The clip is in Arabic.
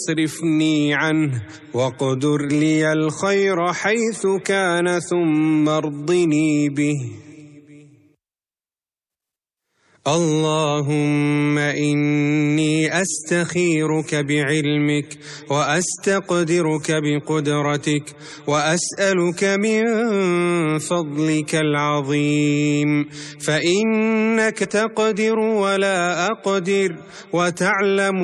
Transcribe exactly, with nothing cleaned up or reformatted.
اصرفني عنه واقدر لي الخير حيث كان ثم ارضني به. اللهم إني أستخيرك بعلمك وأستقدرك بقدرتك وأسألك من فضلك العظيم، فإنك تقدر ولا أقدر وتعلم